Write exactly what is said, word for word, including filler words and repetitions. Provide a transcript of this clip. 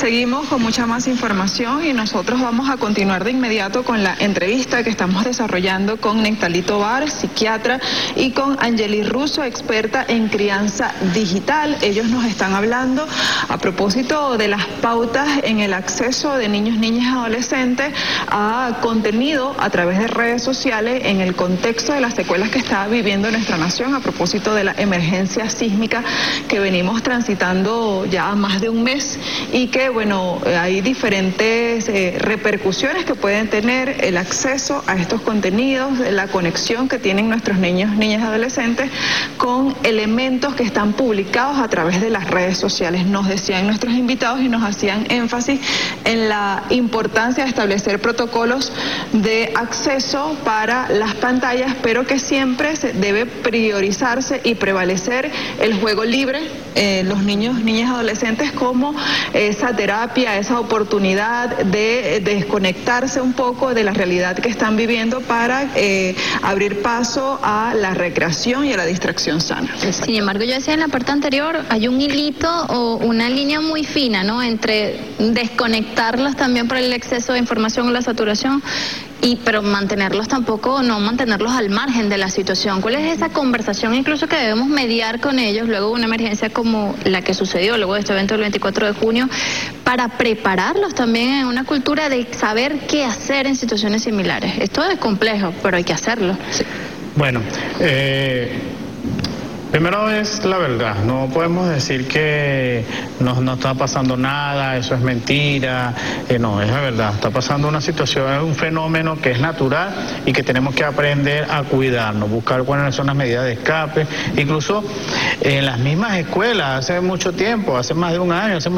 Seguimos con mucha más información y nosotros vamos a continuar de inmediato con la entrevista que estamos desarrollando con Nectalí Tovar, psiquiatra, y con Angeli Russo, experta en crianza digital. Ellos nos están hablando a propósito de las pautas en el acceso de niños, niñas y adolescentes a contenido a través de redes sociales en el contexto de las secuelas que está viviendo nuestra nación a propósito de la emergencia sísmica que venimos transitando ya más de un mes y que, bueno, hay diferentes eh, repercusiones que pueden tener el acceso a estos contenidos, la conexión que tienen nuestros niños, niñas y adolescentes con elementos que están publicados a través de las redes sociales. Nos decían nuestros invitados y nos hacían énfasis en la importancia de establecer protocolos de acceso para las pantallas, pero que siempre se debe priorizarse y prevalecer el juego libre, eh, los niños, niñas y adolescentes como esa terapia, esa oportunidad de desconectarse un poco de la realidad que están viviendo para eh, abrir paso a la recreación y a la distracción sana. Sin embargo, yo decía en la parte anterior, hay un hilito o una línea muy fina, ¿no?, entre desconectarlos también por el exceso de información o la saturación, y pero mantenerlos tampoco, no mantenerlos al margen de la situación. ¿Cuál es esa conversación incluso que debemos mediar con ellos luego de una emergencia como la que sucedió, luego de este evento del veinticuatro de junio, para prepararlos también en una cultura de saber qué hacer en situaciones similares? Esto es complejo, pero hay que hacerlo. Sí. Bueno, eh... primero es la verdad, no podemos decir que no, no está pasando nada, eso es mentira, eh, no, es la verdad, está pasando una situación, es un fenómeno que es natural y que tenemos que aprender a cuidarnos, buscar cuáles son las medidas de escape, incluso en las mismas escuelas, hace mucho tiempo, hace más de un año, hace